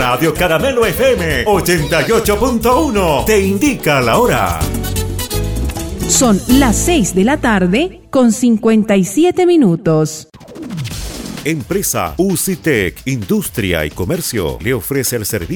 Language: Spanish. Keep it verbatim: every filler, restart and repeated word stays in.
Radio Caramelo F M ochenta y ocho punto uno te indica la hora. Son las seis de la tarde con cincuenta y siete minutos. Empresa UCITEC, Industria y Comercio, le ofrece el servicio